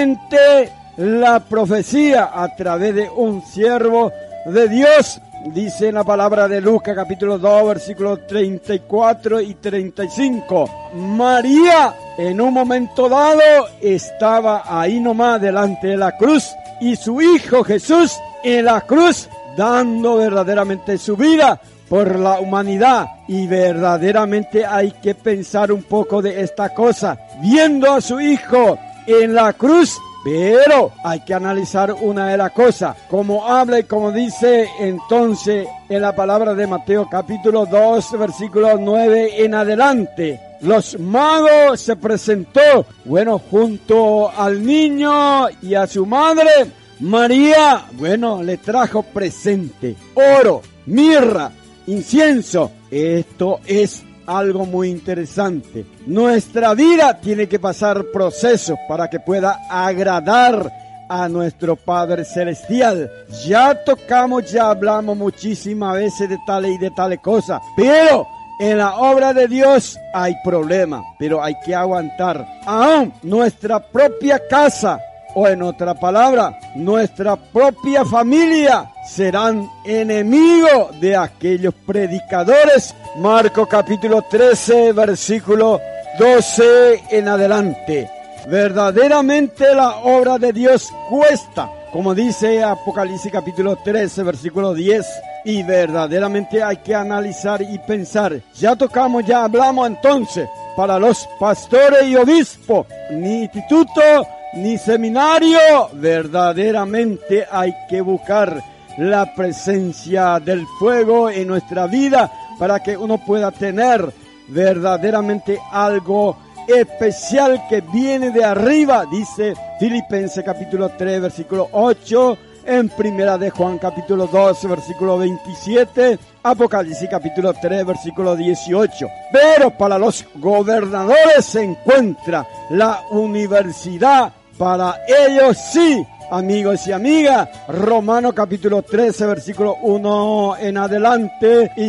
verdaderamente la profecía a través de un siervo de Dios. Dice en la palabra de Lucas capítulo 2 versículos 34 y 35. María en un momento dado estaba ahí nomás delante de la cruz y su hijo Jesús en la cruz dando verdaderamente su vida por la humanidad. Y verdaderamente hay que pensar un poco de esta cosa, viendo a su hijo en la cruz. Pero hay que analizar una de las cosas, como habla y como dice entonces en la palabra de Mateo capítulo 2 versículo 9 en adelante. Los magos se presentó, junto al niño y a su madre. María, le trajo presente, oro, mirra, incienso. Esto es algo muy interesante. Nuestra vida tiene que pasar procesos para que pueda agradar a nuestro Padre Celestial. Ya hablamos muchísimas veces de tales y de tales cosas, pero en la obra de Dios hay problemas, pero hay que aguantar. Aún nuestra propia casa, o en otra palabra, nuestra propia familia, serán enemigos de aquellos predicadores. Marcos capítulo 13, versículo 12 en adelante. Verdaderamente la obra de Dios cuesta, como dice Apocalipsis capítulo 13, versículo 10. Y verdaderamente hay que analizar y pensar. Ya hablamos entonces, para los pastores y obispos, ni instituto, ni seminario, verdaderamente hay que buscar la presencia del fuego en nuestra vida para que uno pueda tener verdaderamente algo especial que viene de arriba, dice Filipenses capítulo 3 versículo 8, en Primera de Juan capítulo 2 versículo 27, Apocalipsis capítulo 3 versículo 18. Pero para los gobernadores se encuentra la universidad. Para ellos sí, amigos y amigas, Romanos capítulo 13, versículo 1 en adelante, y